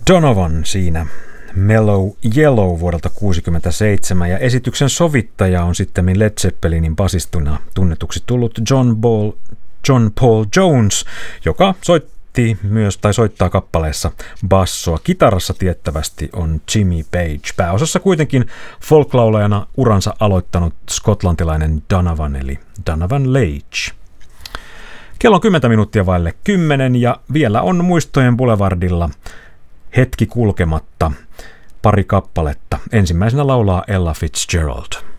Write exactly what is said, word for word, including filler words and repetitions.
Donovan siinä Mellow Yellow vuodelta kuusikymmentäseitsemän, ja esityksen sovittaja on sittemmin Led Zeppelinin basistuna tunnetuksi tullut John Paul, John Paul Jones, joka soitti myös tai soittaa kappaleessa bassoa. Kitarassa tiettävästi on Jimmy Page. Pääosassa kuitenkin folklaulajana uransa aloittanut skotlantilainen Donovan eli Donovan Leitch. Kello on kymmentä minuuttia vaille kymmenen ja vielä on muistojen boulevardilla hetki kulkematta. Pari kappaletta. Ensimmäisenä laulaa Ella Fitzgerald.